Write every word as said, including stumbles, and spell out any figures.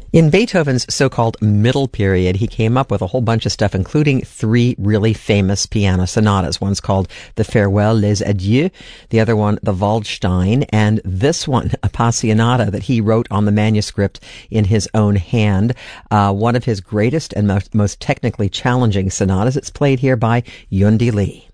In Beethoven's so-called middle period, he came up with a whole bunch of stuff, including three really famous piano sonatas. One's called the Farewell, Les Adieux, the other one, the Waldstein, and this one, Appassionata, that he wrote on the manuscript in his own hand. Uh, one of his greatest and most, most technically challenging sonatas. It's played here by Yundi Lee.